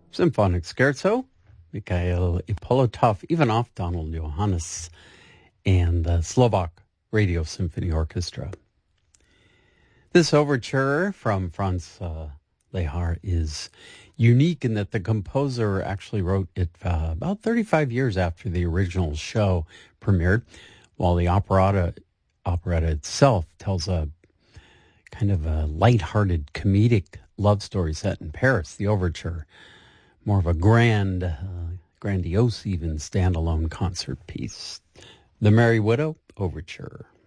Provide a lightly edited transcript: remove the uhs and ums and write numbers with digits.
Symphonic Scherzo, Mikhail Ippolitov, Ivanov, Donald Johannes, and the Slovak Radio Symphony Orchestra. This overture from Franz Lehár is unique in that the composer actually wrote it about 35 years after the original show premiered, while the operetta itself tells a kind of a lighthearted comedic love story set in Paris. The overture, more of a grandiose even standalone concert piece. The Merry Widow Overture.